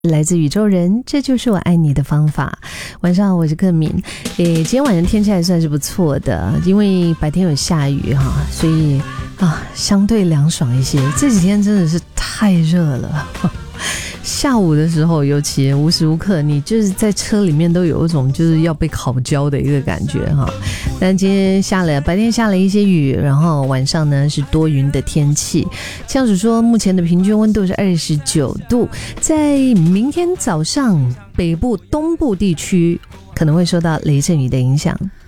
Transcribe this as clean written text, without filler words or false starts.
来自宇宙人，这就是我爱你的方法。晚上好，我是克敏。今天晚上天气还算是不错的，因为白天有下雨哈，所以相对凉爽一些。这几天真的是太热了。下午的时候，尤其无时无刻你就是在车里面都有一种就是要被烤焦的一个感觉哈。但今天白天下了一些雨，然后晚上呢是多云的天气。像是说目前的平均温度是29度，在明天早上北部东部地区可能会受到雷阵雨的影响。